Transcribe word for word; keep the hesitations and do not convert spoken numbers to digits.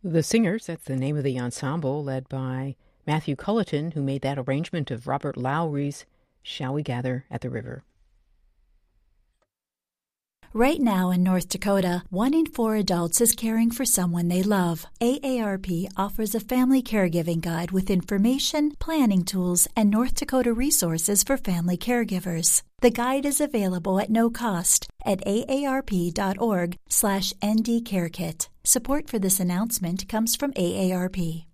The Singers, that's the name of the ensemble, led by Matthew Culleton, who made that arrangement of Robert Lowry's Shall We Gather at the River. Right now in North Dakota, one in four adults is caring for someone they love. A A R P offers a family caregiving guide with information, planning tools, and North Dakota resources for family caregivers. The guide is available at no cost at aarp.org slash ndcarekit. Support for this announcement comes from A A R P.